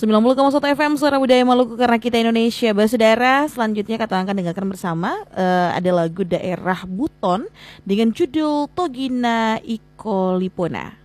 90,1 FM Suara Budaya Maluku karena kita Indonesia. Saudara, selanjutnya kita akan dengarkan bersama ada lagu daerah Buton dengan judul Togina Iko Lipona.